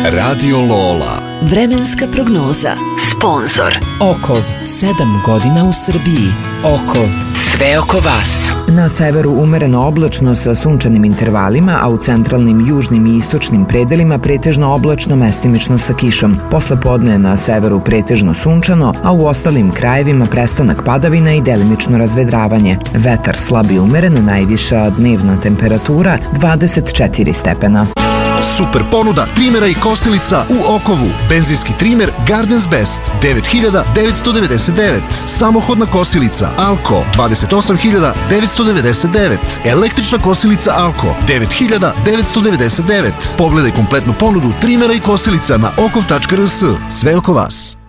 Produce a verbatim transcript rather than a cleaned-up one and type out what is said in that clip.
Radio Lola. Vremenska prognoza. Sponzor Okov, sedam godina u Srbiji. Okov, sve oko vas. Na severu umereno oblačno sa sunčanim intervalima, a u centralnim, južnim i istočnim predelima pretežno oblačno, mestimično sa kišom. Posle podne na severu pretežno sunčano, a u ostalim krajevima prestanak padavina i delimično razvedravanje. Vetar slab i umeren, najviša dnevna temperatura dvadeset četiri stepena. Super ponuda trimera i kosilica u Okovu. Benzinski trimer Gardens Best devet hiljada devetsto devedeset devet. Samohodna kosilica Alko dvadeset osam hiljada devetsto devedeset devet. Električna kosilica Alko devet hiljada devetsto devedeset devet. Pogledaj kompletnu ponudu trimera i kosilica na okov tačka rs. Sve oko vas.